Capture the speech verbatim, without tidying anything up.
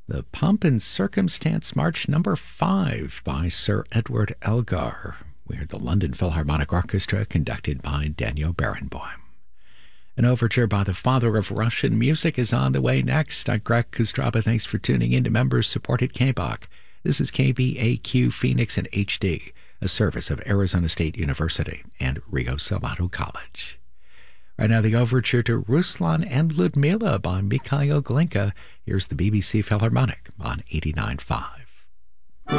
The Pomp and Circumstance March number five by Sir Edward Elgar. We heard the London Philharmonic Orchestra conducted by Daniel Barenboim. An overture by the father of Russian music is on the way next. I'm Greg Kostraba. Thanks for tuning in to members-supported K B O C. This is K B A Q Phoenix in H D, a service of Arizona State University and Rio Salado College. Right now, the overture to Ruslan and Ludmila by Mikhail Glinka. Here's the B B C Philharmonic on eighty-nine point five.